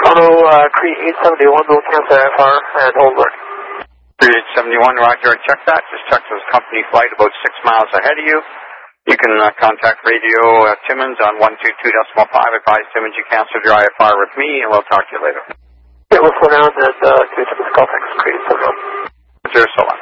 Auto Crete 871 will cancel IFR and hold work. Crete 871, roger, and check that. Just check this company flight about 6 miles ahead of you. You can contact Radio Timmins on 122.5. Advise Timmins you canceled your IFR with me, and we'll talk to you later. Yeah, we'll slow down and do some call text. Crete 871. Sure, so long.